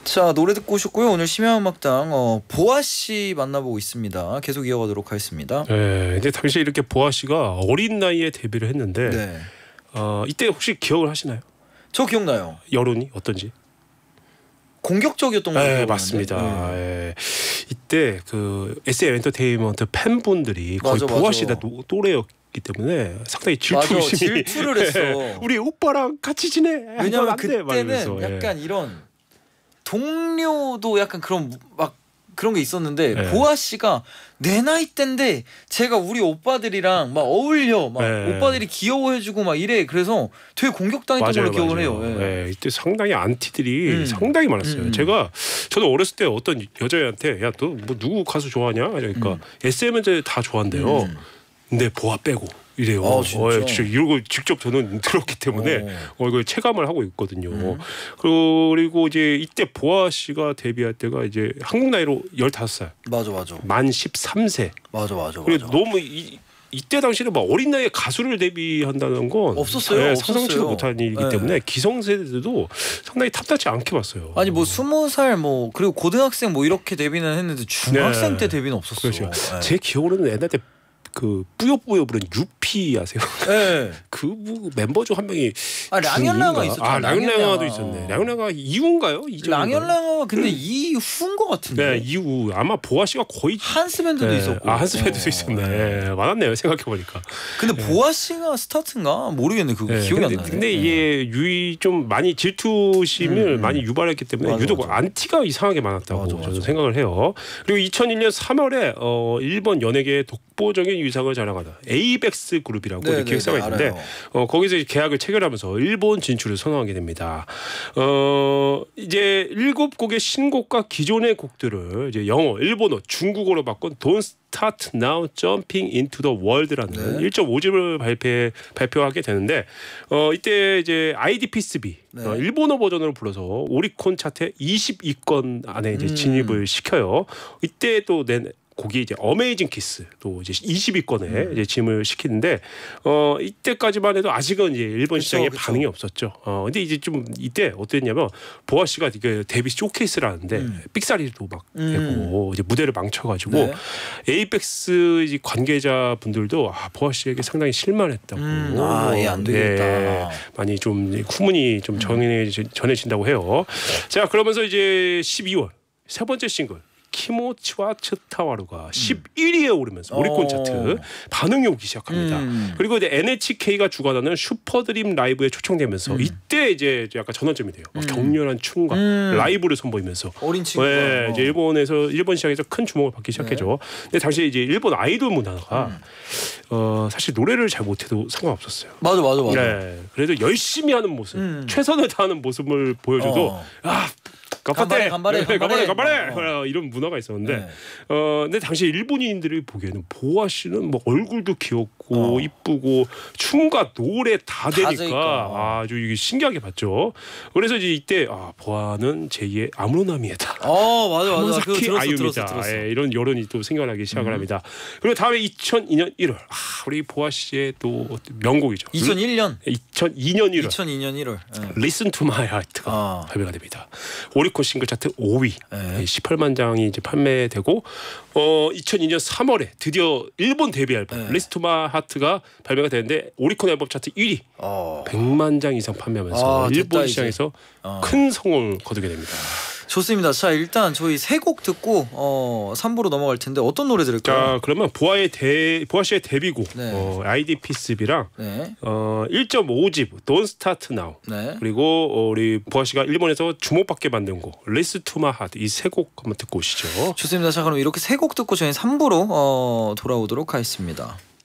자, 노래 듣고 오셨고요. 오늘 심야음악당 보아 씨 만나보고 있습니다. 계속 이어가도록 하겠습니다. 네, 이제 당시 이렇게 보아 씨가 어린 나이에 데뷔를 했는데 네. 이때 혹시 기억을 하시나요? 저 기억나요. 여론이 어떤지? 공격적이었던 거 같아요. 네, 맞습니다. 네. 이때 그 SM 엔터테인먼트 팬분들이 거의 맞아, 보아 맞아. 씨다 또래였기 때문에 상당히 질투심이 질투를 했어. 우리 오빠랑 같이 지내. 왜냐면 안 돼, 말하면서. 그때는 약간 이런 동료도 약간 그런 막 그런 게 있었는데 네. 보아 씨가 내 나이 때인데 제가 우리 오빠들이랑 막 어울려 막 네. 오빠들이 귀여워해주고 막 이래. 그래서 되게 공격당했던 걸로 기억을 해요. 예. 네, 이때 상당히 안티들이 상당히 많았어요. 저도 어렸을 때 어떤 여자애한테 야, 너 뭐 누구 가수 좋아하냐? 그러니까 SM은 다 좋아한대요. 근데 보아 빼고 이래요. 진짜 이러고 직접 저는 들었기 때문에 이걸 체감을 하고 있거든요. 그리고 이제 이때 보아 씨가 데뷔할 때가 이제 한국 나이로 15살. 맞아. 만 13세. 맞아. 그리고 너무 이때 당시는 막 어린 나이에 가수를 데뷔한다는 건 없었어요. 네, 상상치도 못한 일이기 때문에 기성세대들도 상당히 탑답지 않게 봤어요. 아니 뭐 20살 뭐 그리고 고등학생 뭐 이렇게 데뷔는 했는데 중학생 때 데뷔는 없었어. 그렇죠. 제 기억으로는 옛날 때 그 뿌요뿌요 부른 유피 아세요? 네. 그 멤버 중 한 명이 랑연랑아 있었죠. 랑연랑아도 있었네. 랑연랑아 이후인가요? 랑연랑아가 근데 이후인 것 같은데. 네, 이후 아마 보아 씨가 거의 한스밴드도 있었고. 한스밴드도 있었네. 많았네요. 생각해 보니까. 근데 보아 씨가 스타트인가 모르겠네. 그거 기억이 안 나네. 근데 이게 좀 많이 질투심을 많이 유발했기 때문에 유독 안티가 이상하게 많았다고 저는 생각을 해요. 그리고 2001년 3월에 일본 연예계의 독보적인 위상을 자랑하다 에이벡스 그룹이라고 기획사가 있는데 거기서 계약을 체결하면서 일본 진출을 선언하게 됩니다. 이제 7곡의 신곡과 기존의 곡들을 이제 영어, 일본어, 중국어로 바꾼 Don't Start Now Jumping Into the World라는 1.5집을 발표하게 되는데 이때 이제 IDPSB 일본어 버전으로 불러서 오리콘 차트 22권 안에 이제 진입을 시켜요. 이때 또 낸 곡이 이제 어메이징 키스 또 이제 20위권에 이제 진입을 시키는데 이때까지만 해도 아직은 이제 일본 시장에 반응이 없었죠. 근데 이제 좀 이때 어땠냐면 보아 씨가 이게 데뷔 쇼케이스를 하는데 삑사리도 막 되고 이제 무대를 망쳐가지고 에이펙스 관계자분들도 보아 씨에게 상당히 실망했다고. 얘 안 되겠다. 많이 좀 후문이 좀 전해진다고 해요. 자, 그러면서 이제 12월 세 번째 싱글 키모치와 츠타와루가 11위에 오르면서 오리콘 차트 반응이 오기 시작합니다. 그리고 이제 NHK가 주관하는 슈퍼드림 라이브에 초청되면서 이때 이제 약간 전환점이 돼요. 격렬한 춤과 라이브를 선보이면서 어린 친구가 이제 일본 시장에서 큰 주목을 받기 시작했죠. 근데 당시 이제 일본 아이돌 문화가 사실 노래를 잘 못해도 상관없었어요. 맞아. 네, 그래도 열심히 하는 모습, 최선을 다하는 모습을 보여줘도 간발해 이런 문화가 있었는데 근데 당시 일본인들이 보기에는 보아 씨는 뭐 얼굴도 귀엽고 이쁘고 춤과 노래 다 되니까 아주 이게 신기하게 봤죠. 그래서 이제 이때 보아는 제2의 아무로나미에다. 맞아. 하마사키 아유미다. 이런 여론이 또 생겨나기 시작을 합니다. 그리고 다음에 2002년 1월 우리 보아 씨의 또 명곡이죠. 2002년 1월 Listen to My Heart가 발매가 됩니다. 오리콘 싱글 차트 5위 18만 장이 이제 판매되고 2002년 3월에 드디어 일본 데뷔 앨범 Listen to My Heart가 발매가 되는데 오리콘 앨범 차트 1위 100만 장 이상 판매하면서 일본 시장에서 큰 성공을 거두게 됩니다. 좋습니다. 자, 일단 저희 세 곡 듣고 3부로 넘어갈 텐데 어떤 노래 들을까요? 자, 그러면 보아 씨의 데뷔곡 IDPSB랑 1.5집 Don't Start Now 그리고 우리 보아 씨가 일본에서 주목받게 만든 곡 Listen to My Heart 이 세 곡 한번 듣고 오시죠. 좋습니다. 자, 그럼 이렇게 세 곡 듣고 저희 3부로 돌아오도록 하겠습니다.